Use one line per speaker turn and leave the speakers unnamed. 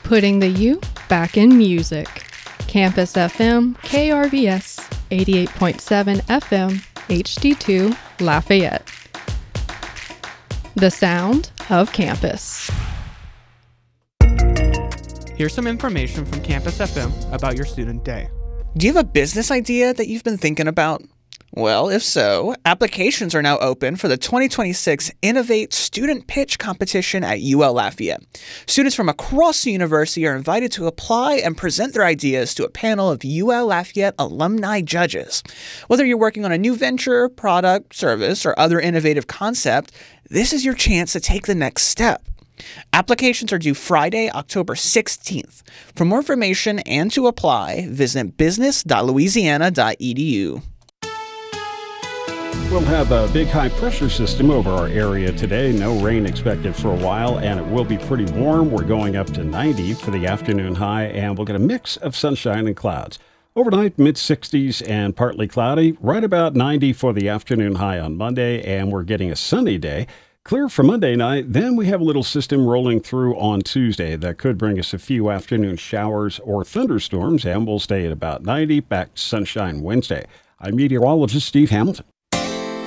Putting the U back in music. Campus FM, KRVS, 88.7 FM, HD2, Lafayette. The sound of campus.
Here's some information from Campus FM about your student day.
Do you have a business idea that you've been thinking about? Well, if so, applications are now open for the 2026 Innovate Student Pitch Competition at UL Lafayette. Students from across the university are invited to apply and present their ideas to a panel of UL Lafayette alumni judges. Whether you're working on a new venture, product, service, or other innovative concept, this is your chance to take the next step. Applications are due Friday, October 16th. For more information and to apply, visit business.louisiana.edu.
We'll have a big high-pressure system over our area today. No rain expected for a while, and it will be pretty warm. We're going up to 90 for the afternoon high, and we'll get a mix of sunshine and clouds. Overnight, mid-60s and partly cloudy. Right about 90 for the afternoon high on Monday, and we're getting a sunny day. Clear for Monday night. Then we have a little system rolling through on Tuesday that could bring us a few afternoon showers or thunderstorms, and we'll stay at about 90. Back to sunshine Wednesday. I'm meteorologist Steve Hamilton.